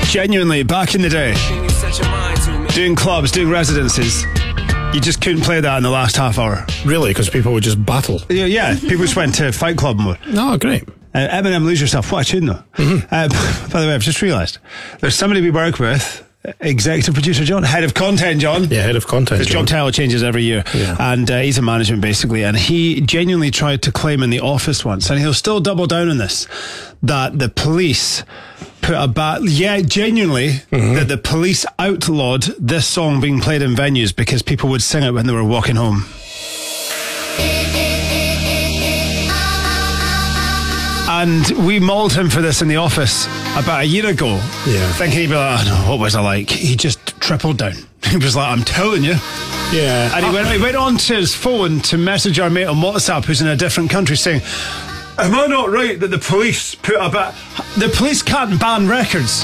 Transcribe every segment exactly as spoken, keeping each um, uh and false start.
Genuinely, back in the day, doing clubs, doing residencies, you just couldn't play that in the last half hour. Really? Because people would just battle? Yeah, yeah, people just went to Fight Club mode. Oh, great. Uh, Eminem, Lose Yourself. What a tune, though. Mm-hmm. Uh, by the way, I've just realised there's somebody we work with, executive producer John, head of content John. Yeah, head of content His job title changes every year. Yeah. And uh, he's in management, basically. And he genuinely tried to claim in The Office once, and he'll still double down on this, that the police put a bat. Yeah, genuinely, mm-hmm. that the police outlawed this song being played in venues because people would sing it when they were walking home. And we mauled him for this in The Office about a year ago. Yeah. Thinking he'd be like, oh no, what was I like? He just tripled down. He was like, I'm telling you. Yeah. And he went, he went on to his phone to message our mate on WhatsApp who's in a different country saying, am I not right that the police put a bat... The police can't ban records.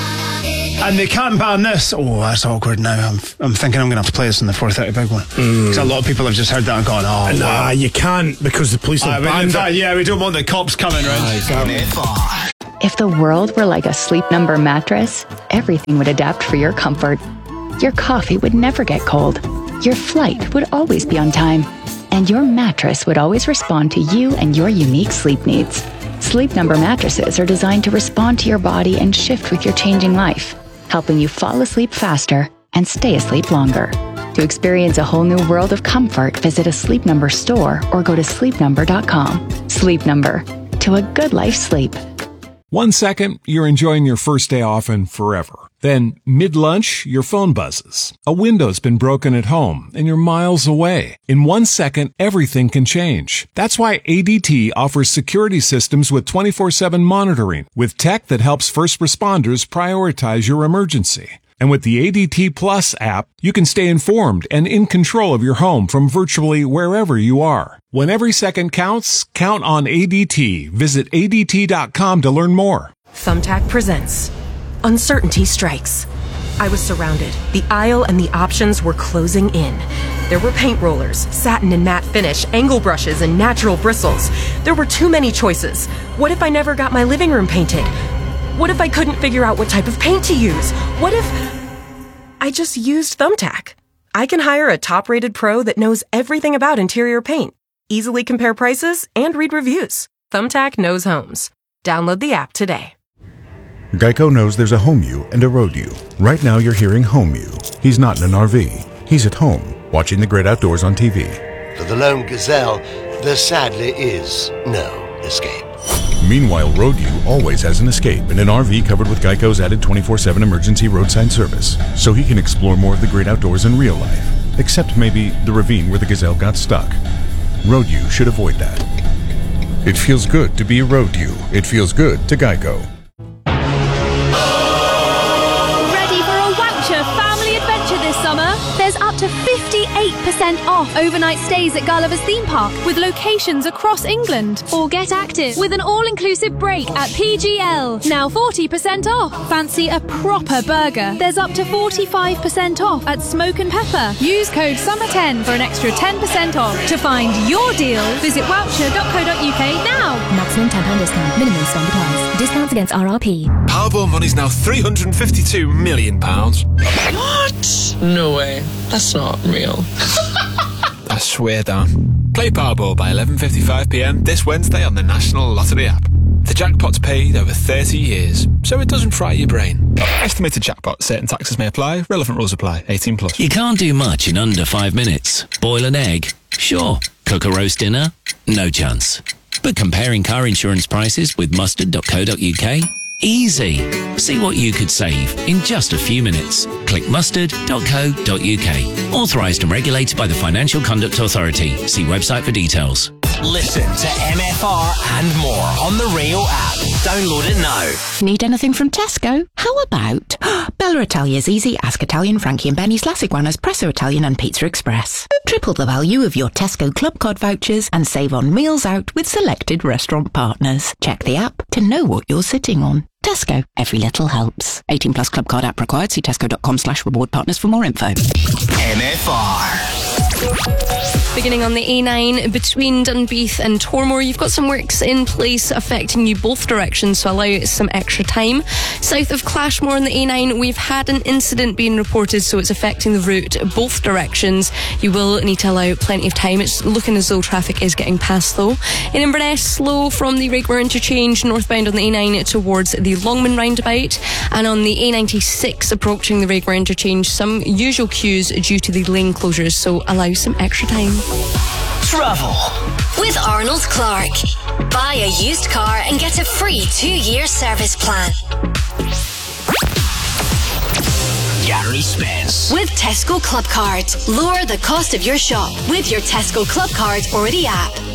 And they can't ban this. Oh, that's awkward now. I'm I'm thinking I'm going to have to play this in the four thirty big one. Because mm. a lot of people have just heard that and gone, oh, nah, wow. You can't because the police have uh, banned fact, it. Yeah, we don't want the cops coming, right? If the world were like a Sleep Number mattress, everything would adapt for your comfort. Your coffee would never get cold. Your flight would always be on time. And your mattress would always respond to you and your unique sleep needs. Sleep Number mattresses are designed to respond to your body and shift with your changing life, helping you fall asleep faster and stay asleep longer. To experience a whole new world of comfort, visit a Sleep Number store or go to sleep number dot com. Sleep Number. To a good life sleep. One second, you're enjoying your first day off and forever. Then, mid-lunch, your phone buzzes. A window's been broken at home, and you're miles away. In one second, everything can change. That's why A D T offers security systems with twenty-four seven monitoring, with tech that helps first responders prioritize your emergency. And with the A D T Plus app, you can stay informed and in control of your home from virtually wherever you are. When every second counts, count on A D T. Visit A D T dot com to learn more. Thumbtack presents Uncertainty Strikes. I was surrounded. The aisle and the options were closing in. There were paint rollers, satin and matte finish, angle brushes, and natural bristles. There were too many choices. What if I never got my living room painted? What if I couldn't figure out what type of paint to use? What if I just used Thumbtack? I can hire a top-rated pro that knows everything about interior paint, easily compare prices, and read reviews. Thumbtack knows homes. Download the app today. Geico knows there's a home you and a road you. Right now you're hearing home you. He's not in an R V. He's at home, watching the great outdoors on T V. For the lone gazelle, there sadly is no escape. Meanwhile, Road U always has an escape in an R V covered with Geico's added twenty-four seven emergency roadside service, so he can explore more of the great outdoors in real life, except maybe the ravine where the gazelle got stuck. Road U should avoid that. It feels good to be a Road U. It feels good to Geico. Ready for a Wowcher family adventure this summer? There's up to fifty-eight percent off overnight stays at Gulliver's Theme Park with locations across England. Or get active with an all-inclusive break at P G L. Now forty percent off. Fancy a proper burger? There's up to forty-five percent off at Smoke and Pepper. Use code summer ten for an extra ten percent off. To find your deal, visit wowcher dot co dot uk now. Maximum ten pounds discount. Minimum spend applies. Discounts against R R P. Powerball money's now three hundred fifty-two million pounds. What? No way. That's not real. I swear down. Play Powerball by eleven fifty-five p m this Wednesday on the National Lottery app. The jackpot's paid over thirty years, so it doesn't fry your brain. Estimated jackpot. Certain taxes may apply. Relevant rules apply. eighteen plus. You can't do much in under five minutes. Boil an egg? Sure. Cook a roast dinner? No chance. But comparing car insurance prices with mustard dot co dot uk? Easy. See what you could save in just a few minutes. Click mustard dot co dot uk. Authorised and regulated by the Financial Conduct Authority. See website for details. Listen to M F R and more on the Rio app. Download it now. Need anything from Tesco? How about Bella Italia's Easy, Ask Italian, Frankie and Benny's, Las Iguanas, Presso Italian and Pizza Express. Triple the value of your Tesco Club Card vouchers and save on meals out with selected restaurant partners. Check the app to know what you're sitting on. Tesco. Every little helps. eighteen plus Club Card app required. See tesco dot com slash reward partners for more info. M F R. Beginning on the A nine between Dunbeath and Tormore, you've got some works in place affecting you both directions, so allow some extra time. South of Clashmore on the A nine, we've had an incident being reported, so it's affecting the route both directions. You will need to allow plenty of time. It's looking as though traffic is getting past though. In Inverness, slow from the Rigmore interchange northbound on the A nine towards the Longman roundabout, and on the A ninety-six approaching the Rigmore interchange, some usual queues due to the lane closures, so allow some extra time. Travel with Arnold Clark. Buy a used car and get a free two-year service plan. Gary Spence with Tesco Club Card. Lower the cost of your shop with your Tesco Club Card or the app.